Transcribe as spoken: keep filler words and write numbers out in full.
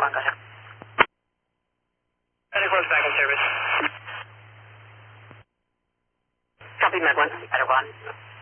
one, gotcha. Medic one's back in service. Copy, Med one. Medic one.